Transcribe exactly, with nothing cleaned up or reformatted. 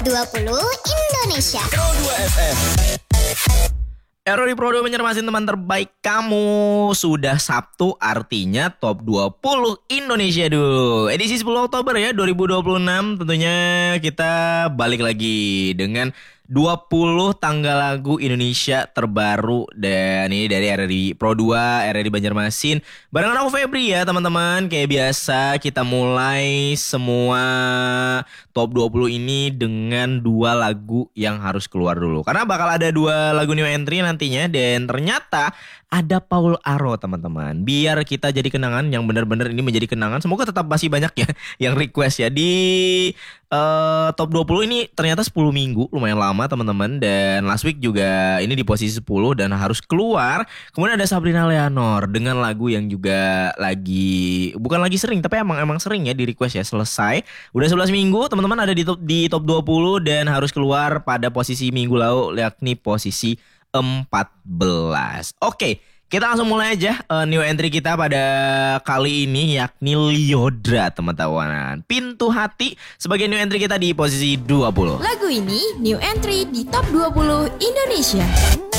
dua puluh Indonesia. Pro dua F M. Ero di Pro dua menyermasin teman terbaik kamu. Sudah Sabtu, artinya top dua puluh Indonesia dulu. Edisi sepuluh Oktober ya dua ribu dua puluh enam. Tentunya kita balik lagi dengan dua puluh tanggal lagu Indonesia terbaru. Dan ini dari R R I Pro dua, R R I Banjarmasin. Barengan aku Febri ya teman-teman. Kayak biasa kita mulai semua top dua puluh ini dengan dua lagu yang harus keluar dulu. Karena bakal ada dua lagu new entry nantinya. Dan ternyata ada Paul Aro teman-teman. Biar kita jadi kenangan, yang benar-benar ini menjadi kenangan. Semoga tetap masih banyak ya yang request ya. Di uh, top dua puluh ini ternyata sepuluh minggu, lumayan lama teman-teman. Dan last week juga ini di posisi sepuluh dan harus keluar. Kemudian ada Sabrina Leonor dengan lagu yang juga lagi, bukan lagi sering, tapi emang emang sering ya di request ya. Selesai. Udah sebelas minggu teman-teman ada di top, di top dua puluh dan harus keluar pada posisi minggu lalu, yakni posisi empat belas. Oke, kita langsung mulai aja uh, new entry kita pada kali ini, yakni Lyodra teman-teman. Pintu Hati sebagai new entry kita di posisi dua puluh. Lagu ini new entry di top dua puluh Indonesia.